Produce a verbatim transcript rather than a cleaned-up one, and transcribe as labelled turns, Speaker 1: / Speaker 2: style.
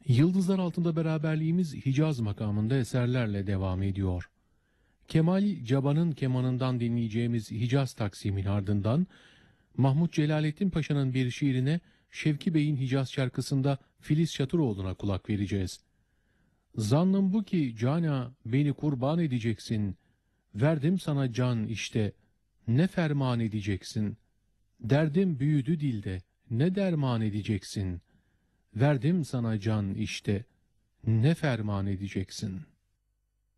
Speaker 1: Yıldızlar altında beraberliğimiz Hicaz makamında eserlerle devam ediyor. Kemal Caba'nın kemanından dinleyeceğimiz Hicaz Taksim'in ardından Mahmut Celalettin Paşa'nın bir şiirine Şevki Bey'in Hicaz şarkısında Filiz Şatıroğlu'na kulak vereceğiz. Zannım bu ki cana beni kurban edeceksin, verdim sana can işte, ne ferman edeceksin, derdim büyüdü dilde, ne derman edeceksin, verdim sana can işte, ne ferman edeceksin.''